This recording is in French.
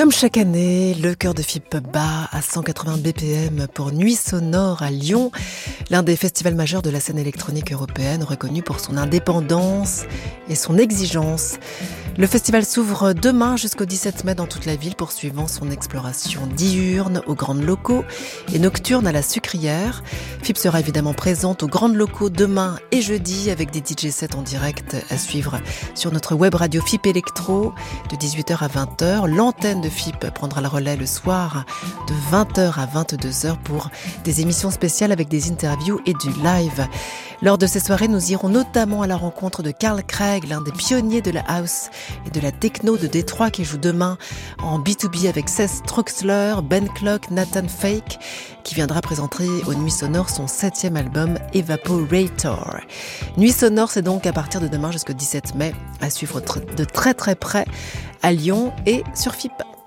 Comme chaque année, le cœur de FIP bat à 180 BPM pour Nuit Sonore à Lyon, l'un des festivals majeurs de la scène électronique européenne, reconnu pour son indépendance et son exigence. Le festival s'ouvre demain jusqu'au 17 mai dans toute la ville, poursuivant son exploration diurne aux grandes locaux et nocturne à la Sucrière. FIP sera évidemment présente aux grandes locaux demain et jeudi avec des DJ sets en direct à suivre sur notre web radio FIP Electro de 18h à 20h. L'antenne de FIP prendra le relais le soir de 20h à 22h pour des émissions spéciales avec des interviews et du live. Lors de ces soirées, nous irons notamment à la rencontre de Carl Craig, l'un des pionniers de la house et de la techno de Détroit qui joue demain en B2B avec Seth Troxler, Ben Clock, Nathan Fake, qui viendra présenter aux Nuits Sonores son 7e album Evaporator. Nuits Sonores, c'est donc à partir de demain jusqu'au 17 mai, à suivre de très très près à Lyon et sur FIP.